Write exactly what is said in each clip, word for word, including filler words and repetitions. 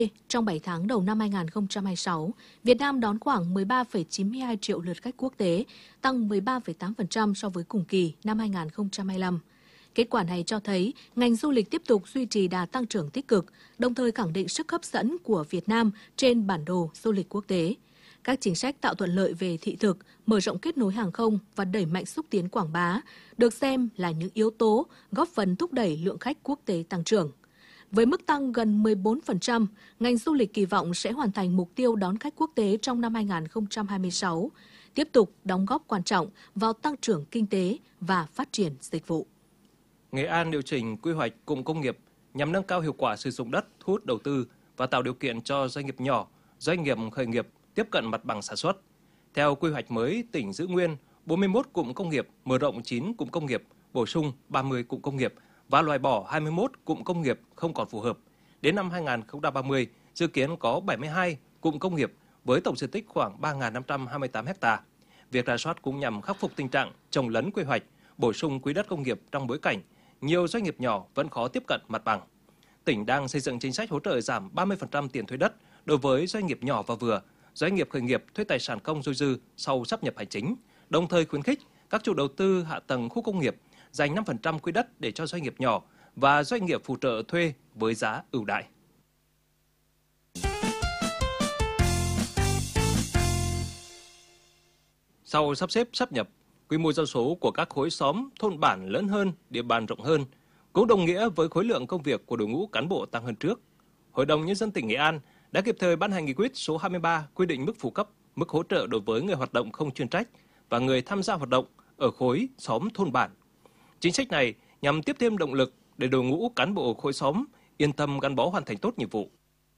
Trong bảy tháng đầu năm hai nghìn không trăm hai mươi sáu, Việt Nam đón khoảng mười ba phẩy chín mươi hai triệu lượt khách quốc tế, tăng mười ba phẩy tám phần trăm so với cùng kỳ năm hai nghìn không trăm hai mươi lăm. Kết quả này cho thấy ngành du lịch tiếp tục duy trì đà tăng trưởng tích cực, đồng thời khẳng định sức hấp dẫn của Việt Nam trên bản đồ du lịch quốc tế. Các chính sách tạo thuận lợi về thị thực, mở rộng kết nối hàng không và đẩy mạnh xúc tiến quảng bá được xem là những yếu tố góp phần thúc đẩy lượng khách quốc tế tăng trưởng. Với mức tăng gần mười bốn phần trăm, ngành du lịch kỳ vọng sẽ hoàn thành mục tiêu đón khách quốc tế trong năm hai nghìn không trăm hai mươi sáu, tiếp tục đóng góp quan trọng vào tăng trưởng kinh tế và phát triển dịch vụ. Nghệ An điều chỉnh quy hoạch cụm công nghiệp nhằm nâng cao hiệu quả sử dụng đất, thu hút đầu tư và tạo điều kiện cho doanh nghiệp nhỏ, doanh nghiệp khởi nghiệp tiếp cận mặt bằng sản xuất. Theo quy hoạch mới, tỉnh giữ nguyên bốn mươi mốt cụm công nghiệp, mở rộng chín cụm công nghiệp, bổ sung ba mươi cụm công nghiệp và loại bỏ hai mươi mốt cụm công nghiệp không còn phù hợp. Đến năm hai nghìn không trăm ba mươi, dự kiến có bảy mươi hai cụm công nghiệp với tổng diện tích khoảng ba nghìn năm trăm hai mươi tám ha. Việc rà soát cũng nhằm khắc phục tình trạng trồng lấn quy hoạch, bổ sung quỹ đất công nghiệp trong bối cảnh nhiều doanh nghiệp nhỏ vẫn khó tiếp cận mặt bằng. Tỉnh đang xây dựng chính sách hỗ trợ giảm ba mươi phần trăm tiền thuế đất đối với doanh nghiệp nhỏ và vừa, doanh nghiệp khởi nghiệp thuê tài sản công dôi dư sau sáp nhập hành chính, đồng thời khuyến khích các chủ đầu tư hạ tầng khu công nghiệp dành năm phần trăm quỹ đất để cho doanh nghiệp nhỏ và doanh nghiệp phụ trợ thuê với giá ưu đãi. Sau sắp xếp sáp nhập, quy mô dân số của các khối xóm, thôn bản lớn hơn, địa bàn rộng hơn, cũng đồng nghĩa với khối lượng công việc của đội ngũ cán bộ tăng hơn trước. Hội đồng Nhân dân tỉnh Nghệ An đã kịp thời ban hành nghị quyết số hai mươi ba quy định mức phụ cấp, mức hỗ trợ đối với người hoạt động không chuyên trách và người tham gia hoạt động ở khối xóm thôn bản. Chính sách này nhằm tiếp thêm động lực để đội ngũ cán bộ khối xóm yên tâm gắn bó hoàn thành tốt nhiệm vụ.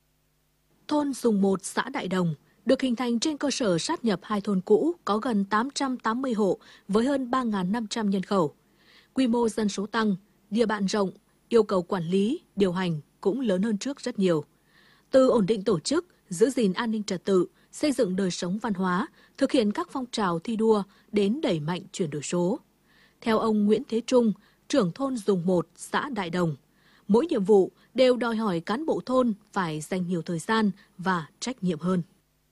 Thôn Dùng một, xã Đại Đồng được hình thành trên cơ sở sát nhập hai thôn cũ có gần tám trăm tám mươi hộ với hơn ba nghìn năm trăm nhân khẩu. Quy mô dân số tăng, địa bàn rộng, yêu cầu quản lý, điều hành cũng lớn hơn trước rất nhiều. Từ ổn định tổ chức, giữ gìn an ninh trật tự, xây dựng đời sống văn hóa, thực hiện các phong trào thi đua đến đẩy mạnh chuyển đổi số. Theo ông Nguyễn Thế Trung, trưởng thôn Dùng một, xã Đại Đồng, mỗi nhiệm vụ đều đòi hỏi cán bộ thôn phải dành nhiều thời gian và trách nhiệm hơn.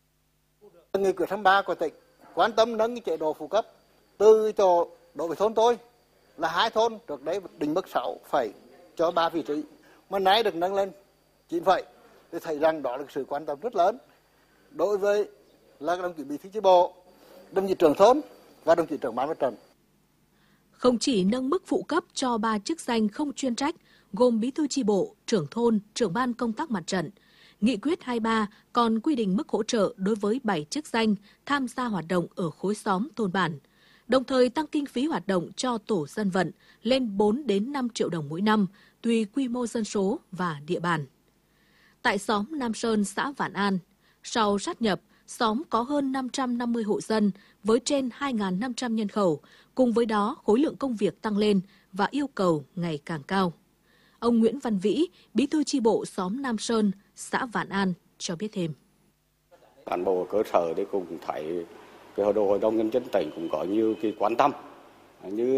Nghị quyết hai mươi ba của tỉnh quan tâm nâng cái chế độ phụ cấp từ chỗ đối với thôn tôi là hai thôn trước đấy định mức sáu phẩy cho ba vị trí, mà nay được nâng lên chín phẩy, thì thấy rằng đó là sự quan tâm rất lớn đối với là đồng chí bí thư chi bộ, đồng chí trưởng thôn và đồng chí trưởng ban mặt trận. Không chỉ nâng mức phụ cấp cho ba chức danh không chuyên trách gồm bí thư chi bộ, trưởng thôn, trưởng ban công tác mặt trận, Nghị quyết hai mươi ba còn quy định mức hỗ trợ đối với bảy chức danh tham gia hoạt động ở khối xóm thôn bản, đồng thời tăng kinh phí hoạt động cho tổ dân vận lên bốn đến năm triệu đồng mỗi năm, tùy quy mô dân số và địa bàn. Tại xóm Nam Sơn, xã Vạn An, sau sát nhập, xóm có hơn năm trăm năm mươi hộ dân với trên hai nghìn năm trăm nhân khẩu, cùng với đó khối lượng công việc tăng lên và yêu cầu ngày càng cao. Ông Nguyễn Văn Vĩ, bí thư chi bộ xóm Nam Sơn, xã Vạn An cho biết thêm. Cán bộ cơ sở thì cũng thấy cái hội đồng nhân dân tỉnh cũng có nhiều cái quan tâm, như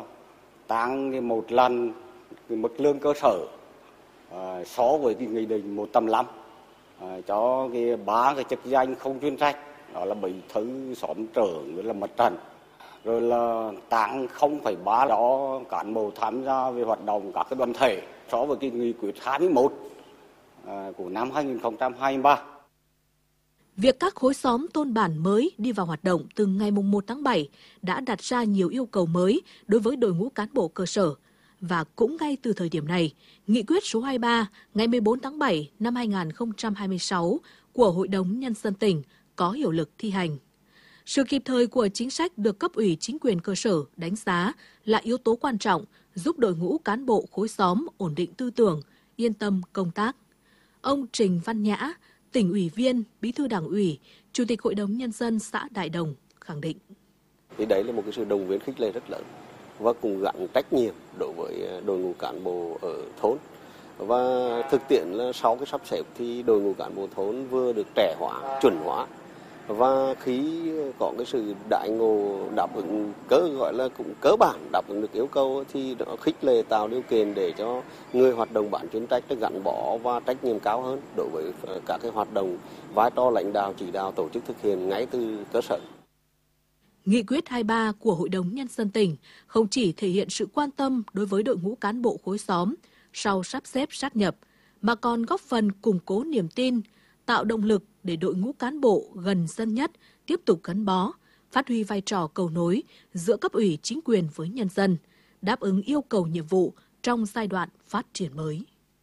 tăng một lần cái mức lương cơ sở uh, so với cái nghị định một trăm lăm uh, cho cái ba cái chức danh không chuyên trách, đó là bí thư xóm trưởng với là mặt trận, rồi là tăng không phẩy ba đó cán bộ tham gia về hoạt động các cái đoàn thể so với cái nghị quyết hai mươi mốt uh, của năm hai nghìn không trăm hai mươi ba. Việc các khối xóm thôn bản mới đi vào hoạt động từ ngày mùng một tháng bảy đã đặt ra nhiều yêu cầu mới đối với đội ngũ cán bộ cơ sở. Và cũng ngay từ thời điểm này, Nghị quyết số hai mươi ba ngày mười bốn tháng bảy năm hai nghìn không trăm hai mươi sáu của Hội đồng Nhân dân tỉnh có hiệu lực thi hành. Sự kịp thời của chính sách được cấp ủy chính quyền cơ sở đánh giá là yếu tố quan trọng giúp đội ngũ cán bộ khối xóm ổn định tư tưởng, yên tâm công tác. Ông Trình Văn Nhã, tỉnh ủy viên, bí thư đảng ủy, chủ tịch Hội đồng Nhân dân xã Đại Đồng khẳng định. Thì đấy là một cái sự động viên khích lệ rất lớn và cùng gắn trách nhiệm đối với đội ngũ cán bộ ở thôn. Và thực tiễn là sau cái sắp xếp thì đội ngũ cán bộ thôn vừa được trẻ hóa, chuẩn hóa và khi có cái sự đãi ngộ đáp ứng cơ gọi là cũng cơ bản đáp ứng được yêu cầu thì nó khích lệ tạo điều kiện để cho người hoạt động bán chuyên trách gắn bó và trách nhiệm cao hơn đối với các cái hoạt động vai trò lãnh đạo chỉ đạo tổ chức thực hiện ngay từ cơ sở. Nghị quyết hai mươi ba của Hội đồng Nhân dân tỉnh không chỉ thể hiện sự quan tâm đối với đội ngũ cán bộ khối xóm sau sắp xếp sát nhập, mà còn góp phần củng cố niềm tin, tạo động lực để đội ngũ cán bộ gần dân nhất tiếp tục gắn bó, phát huy vai trò cầu nối giữa cấp ủy chính quyền với nhân dân, đáp ứng yêu cầu nhiệm vụ trong giai đoạn phát triển mới.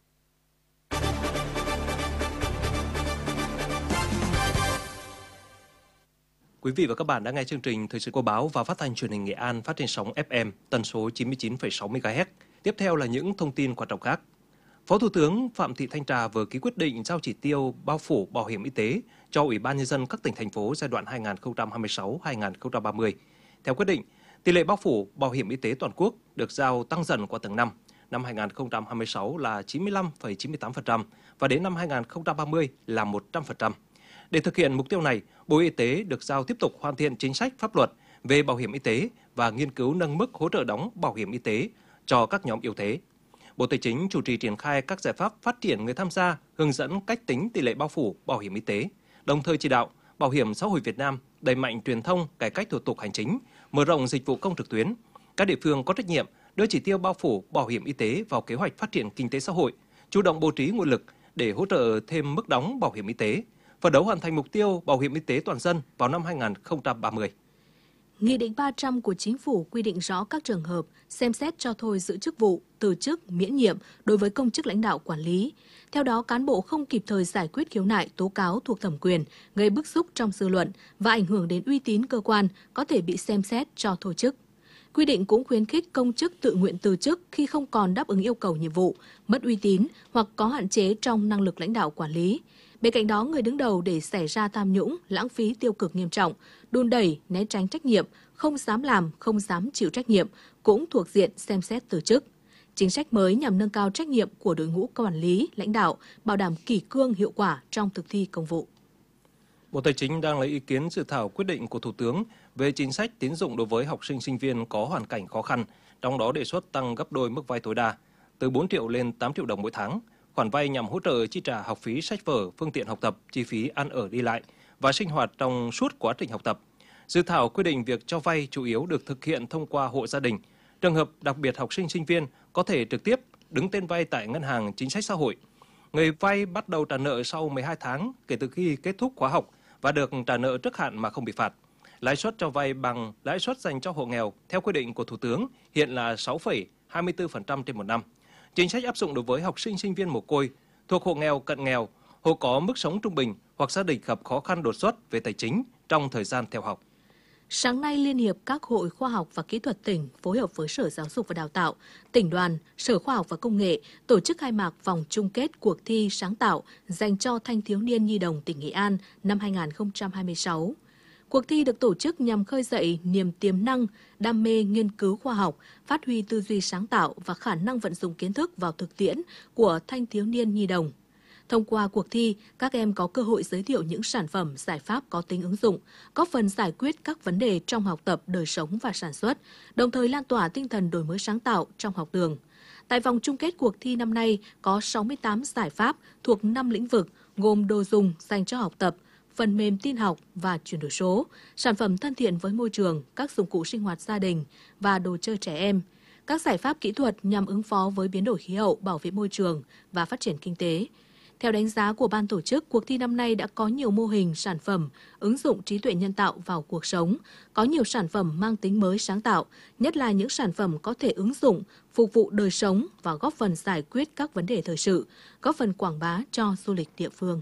Quý vị và các bạn đã nghe chương trình Thời sự của báo và phát thanh truyền hình Nghệ An phát trên sóng ép em tần số chín mươi chín phẩy sáu mê ga héc. Tiếp theo là những thông tin quan trọng khác. Phó Thủ tướng Phạm Thị Thanh Trà vừa ký quyết định giao chỉ tiêu bao phủ bảo hiểm y tế cho Ủy ban Nhân dân các tỉnh, thành phố giai đoạn hai nghìn không trăm hai mươi sáu đến hai nghìn không trăm ba mươi. Theo quyết định, tỷ lệ bao phủ bảo hiểm y tế toàn quốc được giao tăng dần qua từng năm. Năm hai nghìn không trăm hai mươi sáu là chín mươi lăm phẩy chín mươi tám phần trăm và đến năm hai nghìn không trăm ba mươi là một trăm phần trăm. Để thực hiện mục tiêu này, Bộ Y tế được giao tiếp tục hoàn thiện chính sách pháp luật về bảo hiểm y tế và nghiên cứu nâng mức hỗ trợ đóng bảo hiểm y tế cho các nhóm yếu thế. Bộ Tài chính chủ trì triển khai các giải pháp phát triển người tham gia, hướng dẫn cách tính tỷ lệ bao phủ bảo hiểm y tế, đồng thời chỉ đạo Bảo hiểm xã hội Việt Nam đẩy mạnh truyền thông, cải cách thủ tục hành chính, mở rộng dịch vụ công trực tuyến. Các địa phương có trách nhiệm đưa chỉ tiêu bao phủ bảo hiểm y tế vào kế hoạch phát triển kinh tế xã hội, chủ động bố trí nguồn lực để hỗ trợ thêm mức đóng bảo hiểm y tế, phấn đấu hoàn thành mục tiêu bảo hiểm y tế toàn dân vào năm hai nghìn không trăm ba mươi. Nghị định ba trăm của Chính phủ quy định rõ các trường hợp xem xét cho thôi giữ chức vụ, từ chức, miễn nhiệm đối với công chức lãnh đạo quản lý. Theo đó, cán bộ không kịp thời giải quyết khiếu nại, tố cáo thuộc thẩm quyền, gây bức xúc trong dư luận và ảnh hưởng đến uy tín cơ quan có thể bị xem xét cho thôi chức. Quy định cũng khuyến khích công chức tự nguyện từ chức khi không còn đáp ứng yêu cầu nhiệm vụ, mất uy tín hoặc có hạn chế trong năng lực lãnh đạo quản lý. Bên cạnh đó, người đứng đầu để xảy ra tham nhũng, lãng phí tiêu cực nghiêm trọng, đùn đẩy, né tránh trách nhiệm, không dám làm, không dám chịu trách nhiệm cũng thuộc diện xem xét từ chức. Chính sách mới nhằm nâng cao trách nhiệm của đội ngũ quản lý, lãnh đạo, bảo đảm kỷ cương hiệu quả trong thực thi công vụ. Bộ Tài chính đang lấy ý kiến dự thảo quyết định của Thủ tướng về chính sách tín dụng đối với học sinh sinh viên có hoàn cảnh khó khăn, trong đó đề xuất tăng gấp đôi mức vay tối đa, từ bốn triệu lên tám triệu đồng mỗi tháng. Khoản vay nhằm hỗ trợ chi trả học phí sách vở, phương tiện học tập, chi phí ăn ở đi lại và sinh hoạt trong suốt quá trình học tập. Dự thảo quy định việc cho vay chủ yếu được thực hiện thông qua hộ gia đình. Trường hợp đặc biệt học sinh sinh viên có thể trực tiếp đứng tên vay tại Ngân hàng Chính sách Xã hội. Người vay bắt đầu trả nợ sau mười hai tháng kể từ khi kết thúc khóa học và được trả nợ trước hạn mà không bị phạt. Lãi suất cho vay bằng lãi suất dành cho hộ nghèo theo quy định của Thủ tướng hiện là sáu phẩy hai mươi tư phần trăm trên một năm. Chính sách áp dụng đối với học sinh sinh viên mồ côi, thuộc hộ nghèo cận nghèo, hộ có mức sống trung bình hoặc gia đình gặp khó khăn đột xuất về tài chính trong thời gian theo học. Sáng nay, Liên hiệp các hội khoa học và kỹ thuật tỉnh phối hợp với Sở Giáo dục và Đào tạo, tỉnh đoàn, Sở Khoa học và Công nghệ tổ chức khai mạc vòng chung kết cuộc thi sáng tạo dành cho thanh thiếu niên nhi đồng tỉnh Nghệ An năm hai nghìn không trăm hai mươi sáu. Cuộc thi được tổ chức nhằm khơi dậy niềm tiềm năng, đam mê nghiên cứu khoa học, phát huy tư duy sáng tạo và khả năng vận dụng kiến thức vào thực tiễn của thanh thiếu niên nhi đồng. Thông qua cuộc thi, các em có cơ hội giới thiệu những sản phẩm, giải pháp có tính ứng dụng, góp phần giải quyết các vấn đề trong học tập, đời sống và sản xuất, đồng thời lan tỏa tinh thần đổi mới sáng tạo trong học đường. Tại vòng chung kết cuộc thi năm nay có sáu mươi tám giải pháp thuộc năm lĩnh vực gồm đồ dùng dành cho học tập, phần mềm tin học và chuyển đổi số, sản phẩm thân thiện với môi trường, các dụng cụ sinh hoạt gia đình và đồ chơi trẻ em, các giải pháp kỹ thuật nhằm ứng phó với biến đổi khí hậu, bảo vệ môi trường và phát triển kinh tế. Theo đánh giá của ban tổ chức, cuộc thi năm nay đã có nhiều mô hình, sản phẩm, ứng dụng trí tuệ nhân tạo vào cuộc sống, có nhiều sản phẩm mang tính mới sáng tạo, nhất là những sản phẩm có thể ứng dụng, phục vụ đời sống và góp phần giải quyết các vấn đề thời sự, góp phần quảng bá cho du lịch địa phương.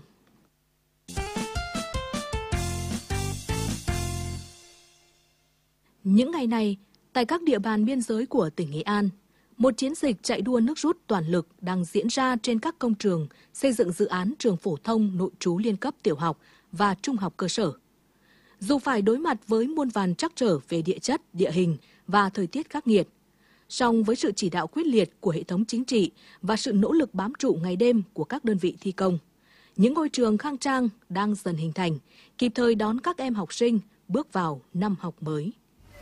Những ngày này, tại các địa bàn biên giới của tỉnh Nghệ An, một chiến dịch chạy đua nước rút toàn lực đang diễn ra trên các công trường xây dựng dự án trường phổ thông nội trú liên cấp tiểu học và trung học cơ sở. Dù phải đối mặt với muôn vàn trắc trở về địa chất, địa hình và thời tiết khắc nghiệt, song với sự chỉ đạo quyết liệt của hệ thống chính trị và sự nỗ lực bám trụ ngày đêm của các đơn vị thi công, những ngôi trường khang trang đang dần hình thành, kịp thời đón các em học sinh bước vào năm học mới.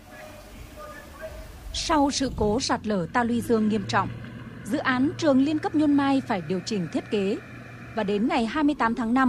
Sau sự cố sạt lở ta luy dương nghiêm trọng, dự án trường liên cấp Nhôn Mai phải điều chỉnh thiết kế và đến ngày hai mươi tám tháng năm,